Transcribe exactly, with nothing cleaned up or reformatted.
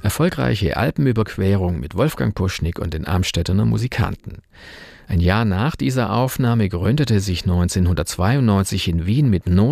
erfolgreiche Alpenüberquerung mit Wolfgang Puschnig und den Amstettener Musikanten. Ein Jahr nach dieser Aufnahme gründete sich neunzehnhundertzweiundneunzig in Wien mit